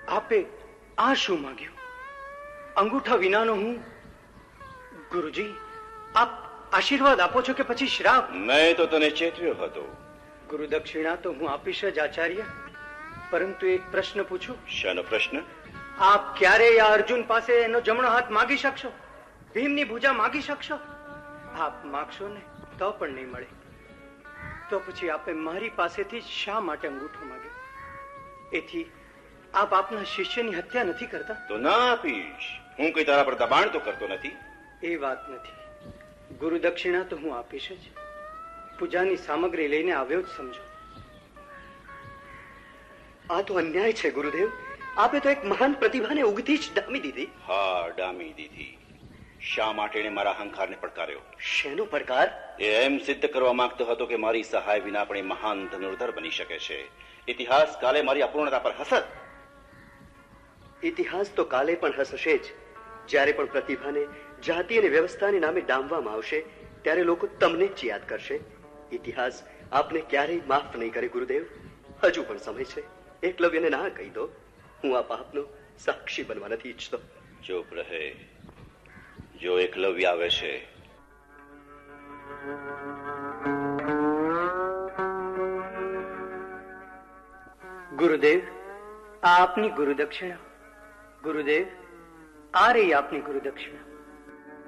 આપે આ શું માંગ્યું? અંગૂઠા વિનાનો હું? ગુરુજી, આપ આશીર્વાદ આપો છો કે પછી શ્રાપ? મેં તો તને ચેતવ્યો હતો. ગુરુ દક્ષિણા તો હું આપીશ જ આચાર્ય, પરંતુ એક પ્રશ્ન પૂછું. શાનો પ્રશ્ન? આપ ક્યારેય આ અર્જુન પાસે એનો જમણો હાથ માગી શકશો? ભીમની ભુજા માગી શકશો? આપ માગશો ને તો પણ નહીં મળે. તો પછી આપે મારી પાસેથી શા માટે અંગૂઠો માંગ્યો? એથી આપ આપના શિષ્યની હત્યા નથી કરતા? તો ના આપીશ. હું કઈ તારા પર દબાણ તો કરતો નથી. એ વાત નથી. ગુરુ દક્ષિણા તો હું આપીશ જ. પૂજાની સામગ્રી લઈને આવ્યો જ સમજો. આ તો અન્યાય છે ગુરુદેવ. આપે તો એક મહાન પ્રતિભાને ઉગતી જ ડામી દીધી. હા, ડામી દીધી. શા માટે એને મારા અહંકારને પડકાર્યો? શેનો પડકાર? એ એમ સિદ્ધ કરવા માંગતો હતો કે મારી સહાય વિના પણ એ મહાન ધનુર્ધર બની શકે છે. ઇતિહાસ કાલે મારી અપૂર્ણતા પર હસત. ઇતિહાસ તો કાલે પણ હસશે જ. જ્યારે પણ પ્રતિભાને જાતિ અને વ્યવસ્થાને નામે ડામવામાં આવશે ત્યારે લોકો તમને જ યાદ કરશે. ઇતિહાસ આપને ક્યારેય માફ નહીં કરે ગુરુદેવ. હજુ પણ સમય છે. એકલવ્યને ના કહી દો. હું આ પાપનો સાક્ષી બનવા નથી ઈચ્છતો. ચૂપ રહે. જો એકલવ્ય આવે છે. ગુરુદેવ, આ આપની ગુરુ દક્ષિણા. ગુરુદેવ, આ રહી આપની ગુરુ દક્ષિણા.